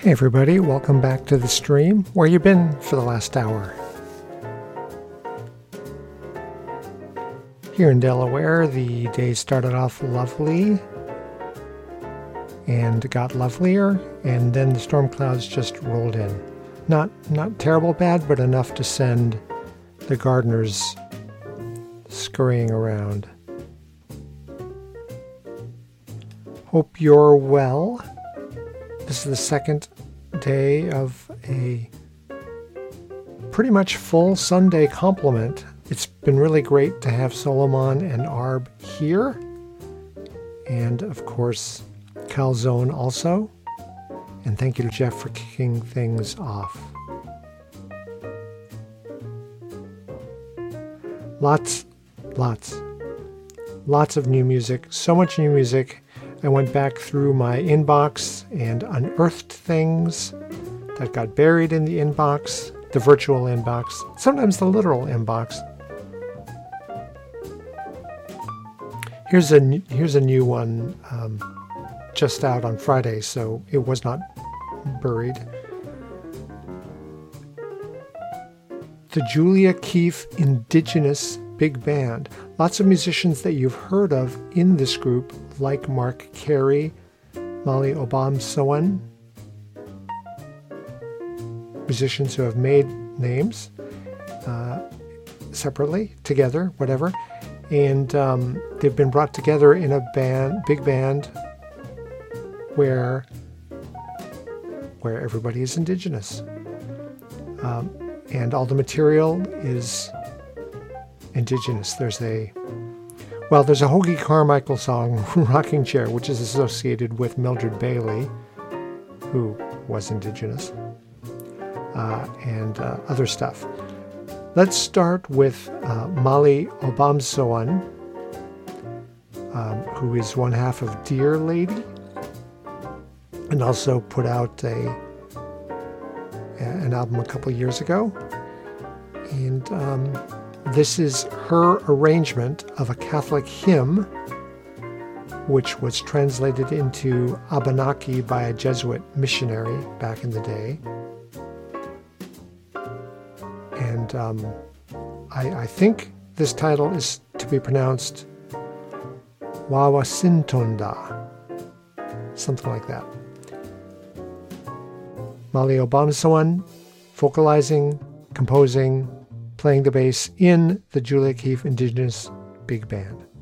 Hey everybody, welcome back to the stream. Where you been for the last hour? Here in Delaware, the day started off lovely and got lovelier, and then the storm clouds just rolled in. Not terrible bad, but enough to send the gardeners scurrying around. Hope you're well. This is the second day of a pretty much full Sunday complement. It's been really great to have Solomon and Arb here, and of course Calzone also. And thank you to Jeff for kicking things off. Lots of new music, so much new music. I went back through my inbox and unearthed things that got buried in the inbox, the virtual inbox, sometimes the literal inbox. Here's a new one just out on Friday, so it was not buried. The Julia Keefe Indigenous Big Band. Lots of musicians that you've heard of in this group, like Mark Carey, Molly Obamsowan, musicians who have made names separately, together, whatever, and they've been brought together in a big band where everybody is indigenous, and all the material is indigenous. There's a Hoagy Carmichael song, Rocking Chair, which is associated with Mildred Bailey, who was indigenous, and other stuff. Let's start with Molly Obamsowan, who is one half of Dear Lady, and also put out an album a couple years ago. And this is her arrangement of a Catholic hymn, which was translated into Abenaki by a Jesuit missionary back in the day. And I think this title is to be pronounced Wawasintonda, something like that. Molly Obamsowan vocalizing, composing, playing the bass in the Julia Keefe Indigenous Big Band.